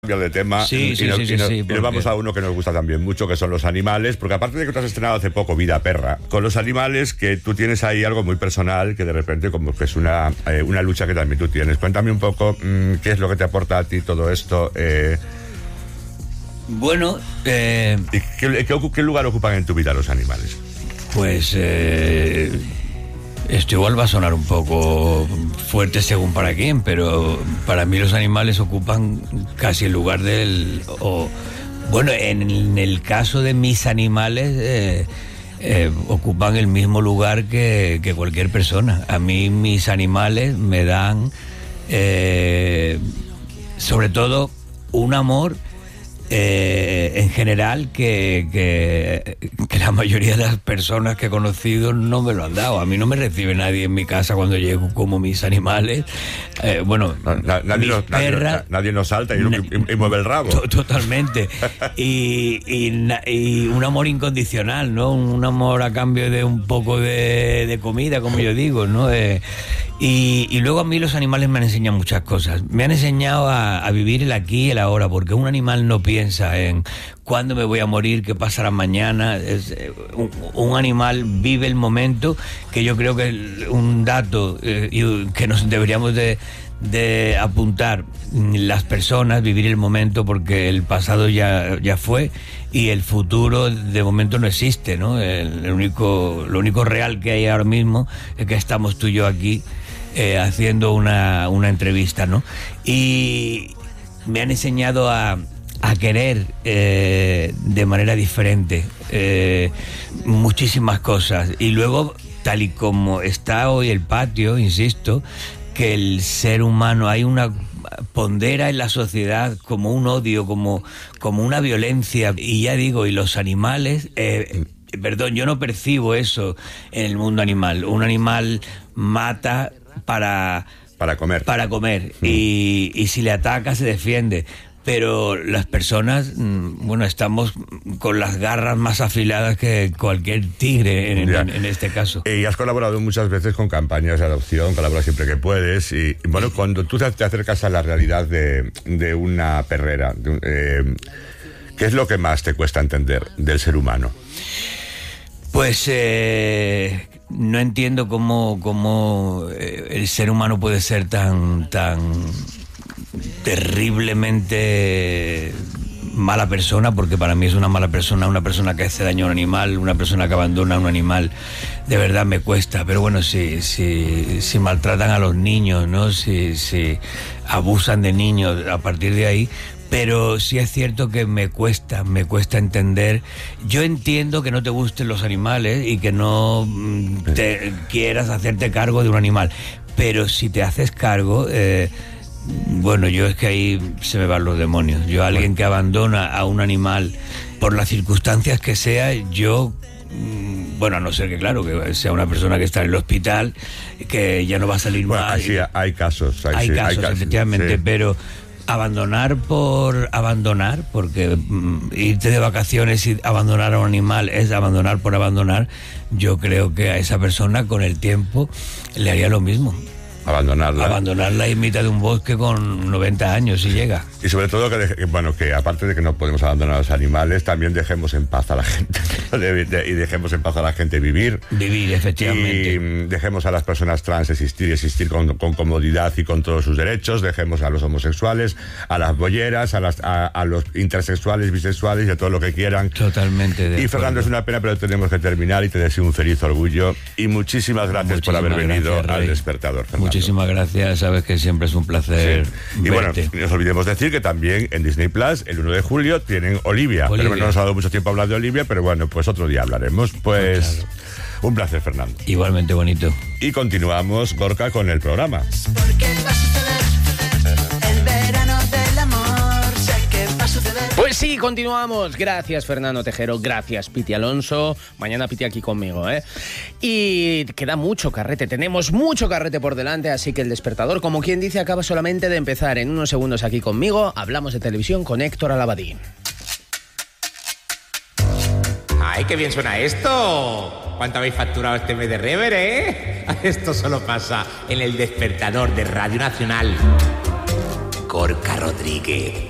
cambiar de tema Sí, y nos vamos a uno que nos gusta también mucho, que son los animales, porque aparte de que tú has estrenado hace poco Vida Perra, con los animales, que tú tienes ahí algo muy personal, que de repente como que es una lucha que también tú tienes. Cuéntame un poco qué es lo que te aporta a ti todo esto. Bueno, ¿Y qué lugar ocupan en tu vida los animales? pues esto igual va a sonar un poco fuerte según para quién, pero para mí los animales ocupan casi el lugar bueno, en el caso de mis animales ocupan el mismo lugar que cualquier persona. A mí mis animales me dan sobre todo un amor en general que la mayoría de las personas que he conocido no me lo han dado. A mí no me recibe nadie en mi casa cuando llego como mis animales. Bueno, nadie nos salta y mueve el rabo. Totalmente. Y un amor incondicional, ¿no? Un amor a cambio de un poco de comida, como yo digo, ¿no? Y luego a mí los animales me han enseñado muchas cosas. Me han enseñado a vivir el aquí y el ahora, porque un animal no piensa en cuándo me voy a morir, qué pasará mañana. Un animal vive el momento, que yo creo que es un dato que nos deberíamos de apuntar las personas, vivir el momento, porque el pasado ya fue y el futuro de momento no existe, ¿no? Lo único real que hay ahora mismo es que estamos tú y yo aquí haciendo una entrevista, ¿no? Y me han enseñado a querer de manera diferente muchísimas cosas. Y luego, tal y como está hoy el patio, insisto, que el ser humano pondera en la sociedad como un odio, como una violencia. Y ya digo, y los animales, perdón, yo no percibo eso en el mundo animal. Un animal mata para comer. Y si le ataca, se defiende. Pero las personas, bueno, estamos con las garras más afiladas que cualquier tigre en este caso. Y has colaborado muchas veces con campañas de adopción, colaboras siempre que puedes. Y bueno, cuando tú te acercas a la realidad de una perrera, ¿qué es lo que más te cuesta entender del ser humano? Pues no entiendo cómo el ser humano puede ser tan terriblemente mala persona, porque para mí es una mala persona, una persona que hace daño a un animal, una persona que abandona a un animal. De verdad me cuesta. Pero bueno, si maltratan a los niños, ¿no? Si abusan de niños, a partir de ahí. Pero sí es cierto que me cuesta entender. Yo entiendo que no te gusten los animales y que no te quieras hacerte cargo de un animal, pero si te haces cargo, bueno, yo es que ahí se me van los demonios. Yo, alguien que abandona a un animal por las circunstancias que sea, yo, bueno, a no ser que, claro, que sea una persona que está en el hospital, que ya no va a salir más. Sí, hay casos. Hay casos, efectivamente, sí. Pero abandonar por abandonar, porque irte de vacaciones y abandonar a un animal es abandonar por abandonar. Yo creo que a esa persona con el tiempo le haría lo mismo. Abandonarla en mitad de un bosque con 90 años, si llega. Y sobre todo que aparte de que no podemos abandonar a los animales, también dejemos en paz a la gente y dejemos en paz a la gente vivir, efectivamente, y dejemos a las personas trans existir con comodidad y con todos sus derechos. Dejemos a los homosexuales, a las bolleras, a los intersexuales, bisexuales y a todo lo que quieran. Totalmente. Y Fernando, es una pena, pero tenemos que terminar, y te deseo un feliz orgullo y muchísimas gracias por haber venido al Despertador, Fernando. Muchísimas gracias, sabes que siempre es un placer. Sí. Y verte. Bueno, no nos olvidemos decir que también en Disney Plus, el 1 de julio, tienen Olivia. Pero no nos ha dado mucho tiempo a hablar de Olivia, pero bueno, pues otro día hablaremos. Pues claro. Un placer, Fernando. Igualmente bonito. Y continuamos, Gorka, con el programa. Pues sí, continuamos. Gracias, Fernando Tejero. Gracias, Piti Alonso. Mañana Piti aquí conmigo, ¿eh? Y queda mucho carrete. Tenemos mucho carrete por delante, así que el Despertador, como quien dice, acaba solamente de empezar. En unos segundos aquí conmigo hablamos de televisión con Héctor Alabadí. ¡Ay, qué bien suena esto! ¿Cuánto habéis facturado este mes de Rever, eh? Esto solo pasa en el Despertador de Radio Nacional. Gorka Rodríguez.